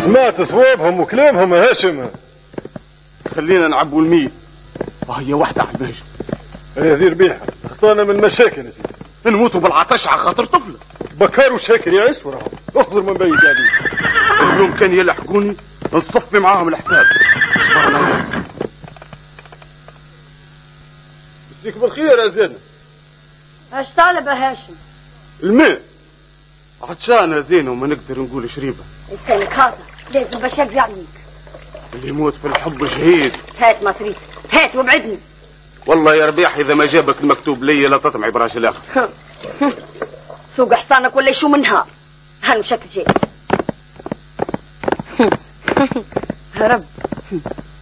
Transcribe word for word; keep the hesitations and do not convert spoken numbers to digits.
سمعت صوابهم وكلامهم يا هاشم. خلينا نعبوا المية. وهي واحدة على الباجة. هذه ربيحة اخطانا من مشاكل يا سيدي. نموتوا بالعطش على خاطر طفلة. بكار وشاكر يا عيسو راهم اخضر من بيت عليك. اليوم كان يلحقوني نصفي معاهم الحساب. صبرنا يا ياسر. مسيك بالخير يا زينب. اش طالب يا هاشم؟ الماء. عطشان يا زين وما نقدر نقول شريبة. لسانك هذا لازم باش يقضي عليك. اللي يموت في الحب شهيد. هات مصريك هات وابعدني. والله يا ربيح اذا ما جابك المكتوب لي لا تطمعي براجل اخر. سوق حصانك ولا شو منها هالمشكل جاي. هرب.